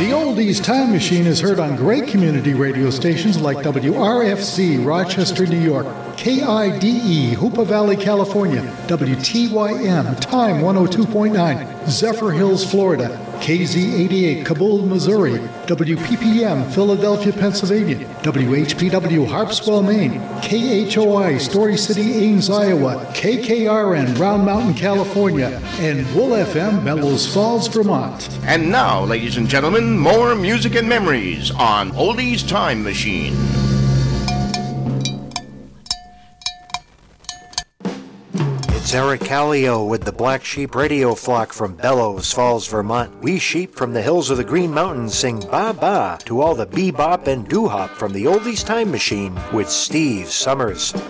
The Oldies Time Machine is heard on great community radio stations like WRFC, Rochester, New York, KIDE, Hoopa Valley, California, WTYM, Time 102.9, Zephyr Hills, Florida, KZ88, Kabul, Missouri, WPPM, Philadelphia, Pennsylvania, WHPW, Harpswell, Maine, KHOI, Story City, Ames, Iowa, KKRN, Round Mountain, California, and Wool FM, Melrose Falls, Vermont. And now, ladies and gentlemen, more music and memories on Oldies Time Machine. It's Eric Callio with the Black Sheep Radio Flock from Bellows Falls, Vermont. We sheep from the hills of the Green Mountains sing ba-ba to all the bebop and doo-hop from the Oldies Time Machine with Steve Summers.